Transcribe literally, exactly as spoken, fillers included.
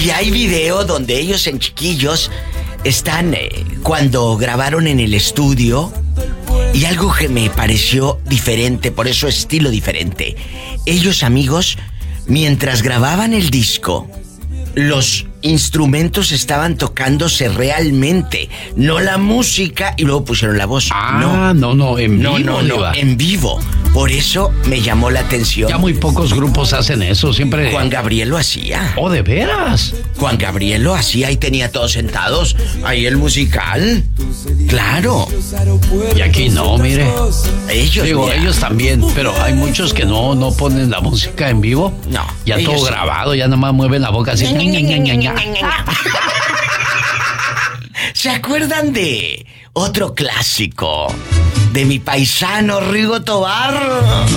Y hay video donde ellos en chiquillos están eh, cuando grabaron en el estudio. Y algo que me pareció diferente, por eso estilo diferente. Ellos, amigos, mientras grababan el disco, los instrumentos estaban tocándose realmente, no la música y luego pusieron la voz. Ah, no, no, no, en no, vivo. no, no, no, en vivo. Por eso me llamó la atención. Ya muy pocos grupos hacen eso, siempre. Juan Gabriel lo hacía. Oh, ¿de veras? Juan Gabriel lo hacía y tenía todos sentados. Ahí el musical. Claro. Y aquí no, mire. Ellos, Digo, mira. ellos también, pero hay muchos que no, no ponen la música en vivo. No. Ya todo ellos- grabado, ya nomás mueven la boca así. Ña, Ña, Ña, Ña, Ña. ¿Se acuerdan de otro clásico? De mi paisano Rigo Tobar.